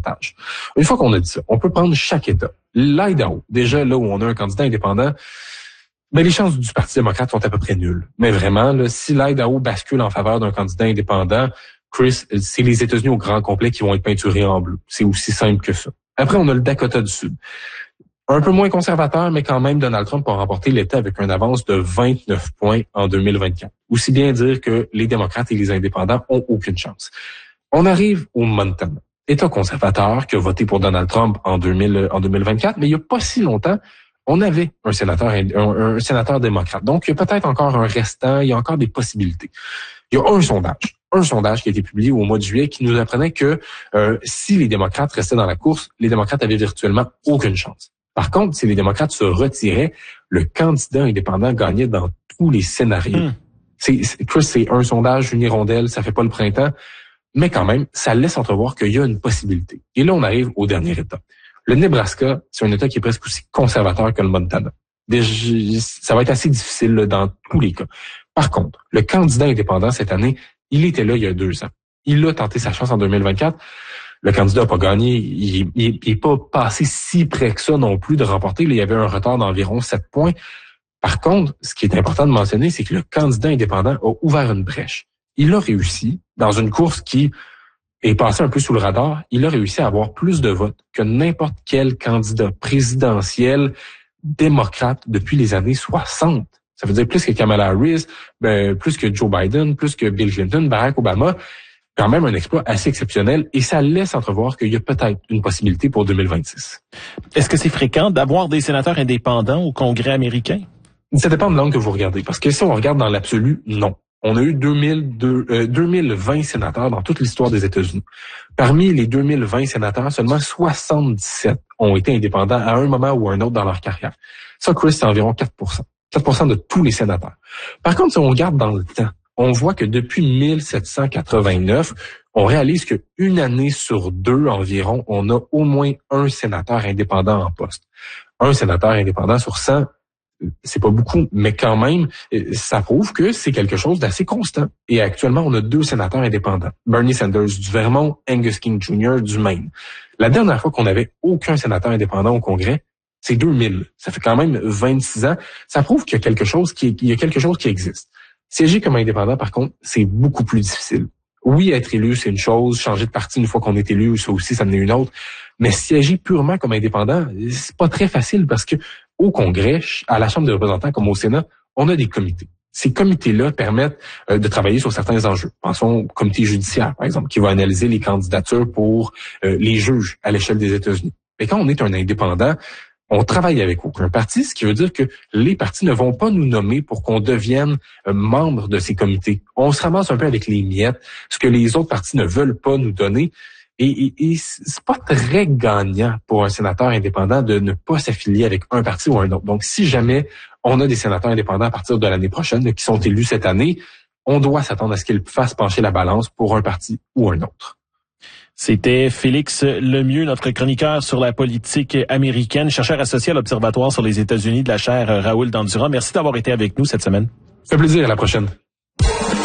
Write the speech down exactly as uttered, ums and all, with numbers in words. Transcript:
pourcentage. Une fois qu'on a dit ça, on peut prendre chaque État. L'Idaho, déjà là où on a un candidat indépendant, ben les chances du Parti démocrate sont à peu près nulles. Mais vraiment, là, si l'Idaho bascule en faveur d'un candidat indépendant, Chris, c'est les États-Unis au grand complet qui vont être peinturés en bleu. C'est aussi simple que ça. Après, on a le Dakota du Sud. Un peu moins conservateur, mais quand même, Donald Trump a remporté l'État avec une avance de vingt-neuf points en deux mille vingt-quatre. Aussi bien dire que les démocrates et les indépendants ont aucune chance. On arrive au Montana. État conservateur qui a voté pour Donald Trump en deux mille, en deux mille vingt-quatre, mais il n'y a pas si longtemps, on avait un sénateur, un, un sénateur démocrate. Donc, il y a peut-être encore un restant, il y a encore des possibilités. Il y a un sondage, un sondage qui a été publié au mois de juillet qui nous apprenait que euh, si les démocrates restaient dans la course, les démocrates avaient virtuellement aucune chance. Par contre, si les démocrates se retiraient, le candidat indépendant gagnait dans tous les scénarios. Mmh. C'est, c'est, Chris, c'est un sondage, une hirondelle, ça fait pas le printemps, mais quand même, ça laisse entrevoir qu'il y a une possibilité. Et là, on arrive au dernier État. Le Nebraska, c'est un État qui est presque aussi conservateur que le Montana. Déjà, ça va être assez difficile là, dans tous les cas. Par contre, le candidat indépendant cette année, il était là il y a deux ans. Il a tenté sa chance en deux mille vingt-quatre. Le candidat n'a pas gagné. Il n'est pas passé si près que ça non plus de remporter. Là, il y avait un retard d'environ sept points. Par contre, ce qui est important de mentionner, c'est que le candidat indépendant a ouvert une brèche. Il a réussi, dans une course qui est passée un peu sous le radar, il a réussi à avoir plus de votes que n'importe quel candidat présidentiel démocrate depuis les années soixante. Ça veut dire plus que Kamala Harris, ben, plus que Joe Biden, plus que Bill Clinton, Barack Obama. Quand même un exploit assez exceptionnel et ça laisse entrevoir qu'il y a peut-être une possibilité pour deux mille vingt-six. Est-ce que c'est fréquent d'avoir des sénateurs indépendants au Congrès américain? Ça dépend de l'angle que vous regardez. Parce que si on regarde dans l'absolu, non. On a eu deux mille deux, euh, deux mille vingt sénateurs dans toute l'histoire des États-Unis. Parmi les deux mille vingt sénateurs, seulement soixante-dix-sept ont été indépendants à un moment ou à un autre dans leur carrière. Ça, Chris, c'est environ quatre pour cent. quatre pour cent de tous les sénateurs. Par contre, si on regarde dans le temps, on voit que depuis mille sept cent quatre-vingt-neuf, on réalise qu'une année sur deux environ, on a au moins un sénateur indépendant en poste. Un sénateur indépendant sur cent, c'est pas beaucoup, mais quand même, ça prouve que c'est quelque chose d'assez constant. Et actuellement, on a deux sénateurs indépendants. Bernie Sanders du Vermont, Angus King junior du Maine. La dernière fois qu'on avait aucun sénateur indépendant au Congrès, c'est deux mille. Ça fait quand même vingt-six ans. Ça prouve qu'il y a quelque chose qui, il y a quelque chose qui existe. Siéger comme indépendant, par contre, c'est beaucoup plus difficile. Oui, être élu, c'est une chose. Changer de parti une fois qu'on est élu, ça aussi, ça en est une autre. Mais siéger purement comme indépendant, c'est pas très facile parce que au Congrès, à la Chambre des représentants comme au Sénat, on a des comités. Ces comités-là permettent euh, de travailler sur certains enjeux. Pensons au comité judiciaire, par exemple, qui va analyser les candidatures pour euh, les juges à l'échelle des États-Unis. Et quand on est un indépendant, on travaille avec aucun parti, ce qui veut dire que les partis ne vont pas nous nommer pour qu'on devienne euh, membre de ces comités. On se ramasse un peu avec les miettes, ce que les autres partis ne veulent pas nous donner. Et, et, et c'est pas très gagnant pour un sénateur indépendant de ne pas s'affilier avec un parti ou un autre. Donc, si jamais on a des sénateurs indépendants à partir de l'année prochaine qui sont élus cette année, on doit s'attendre à ce qu'ils fassent pencher la balance pour un parti ou un autre. C'était Félix Lemieux, notre chroniqueur sur la politique américaine, chercheur associé à l'Observatoire sur les États-Unis de la chaire Raoul Dandurand. Merci d'avoir été avec nous cette semaine. Ça fait plaisir, à la prochaine.